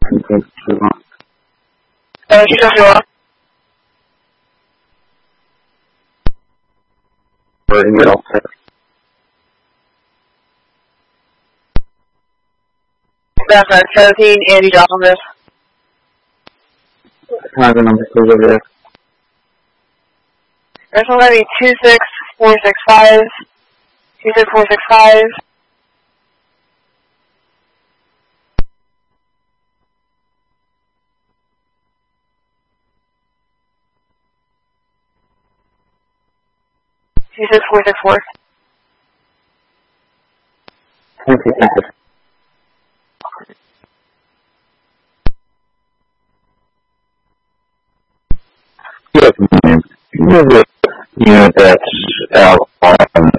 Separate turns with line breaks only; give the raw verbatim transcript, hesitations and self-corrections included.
呃，是这说。Background seventeen, Andy Donovan.
Have the number please over there.
There's one going to be two six four six five. two six four six five. two six four six four.
Thank you, thank you. Yes, ma'am. Here's a unit that's out on